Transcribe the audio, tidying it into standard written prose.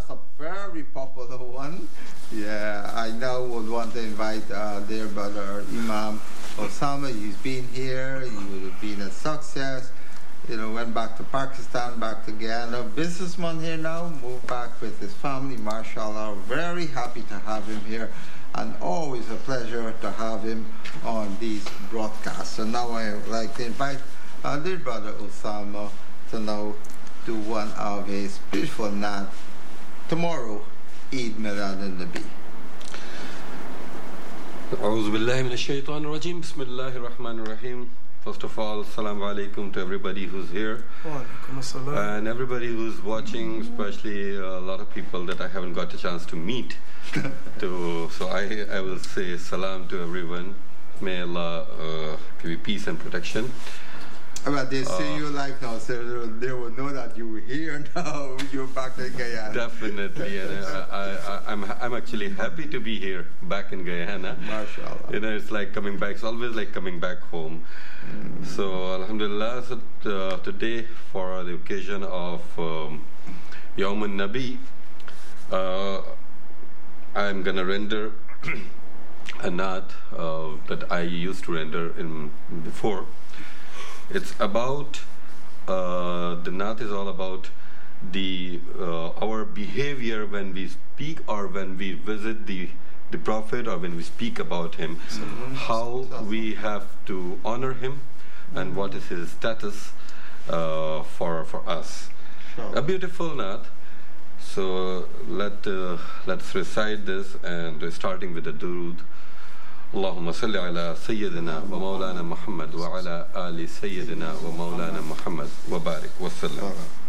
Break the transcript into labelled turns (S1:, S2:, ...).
S1: a very popular one. Yeah, I now would want to invite dear brother Imam Osama. He's been here. He would have been a success. Went back to Pakistan, back to Guyana. Businessman here now, moved back with his family, mashallah. Very happy to have him here, and always a pleasure to have him on these broadcasts. So now I would like to invite our dear brother Osama to now do one of his beautiful naat. Tomorrow, Eid Milad al-Nabi.
S2: أعوذ بالله من الشيطان الرجيم بسم الله الرحمن الرحيم. First of all, Assalamu alaikum to everybody who's here and everybody who's watching, especially a lot of people that I haven't got a chance to meet. So I will say salam to everyone. May Allah give you peace and protection.
S1: But they see you like now, so they will know that you're here now. You're back in Guyana.
S2: Definitely, and I'm actually happy to be here, back in Guyana.
S1: MashaAllah.
S2: It's like coming back. It's always like coming back home. So Alhamdulillah, today for the occasion of Yawm al-Nabi, I'm gonna render a naat that I used to render in before. It's about the naat is all about our behavior when we speak or when we visit the Prophet or when we speak about him, how we have to honor him and what is his status for us.
S1: Sure.
S2: A beautiful naat. So let's recite this, and starting with the durood. اللهم صل على سيدنا ومولانا محمد وعلى آل سيدنا ومولانا محمد وبارك وسلم.